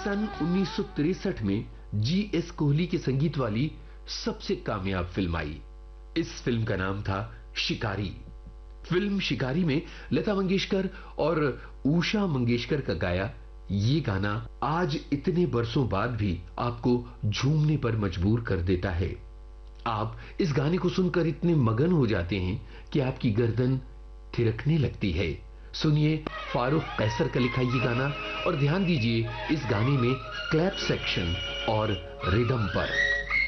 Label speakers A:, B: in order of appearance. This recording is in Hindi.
A: सन 1963 में G.S. कोहली के संगीत वाली सबसे कामयाब फिल्म आई। इस फिल्म का नाम था शिकारी। फिल्म शिकारी में लता मंगेशकर और उषा मंगेशकर का गाया ये गाना आज इतने बरसों बाद भी आपको झूमने पर मजबूर कर देता है। आप इस गाने को सुनकर इतने मगन हो जाते हैं कि आपकी गर्दन थिरकने लगती है। सुनिए फारूक कैसर का लिखा ये गाना और ध्यान दीजिए इस गाने में क्लैप सेक्शन और रिदम पर।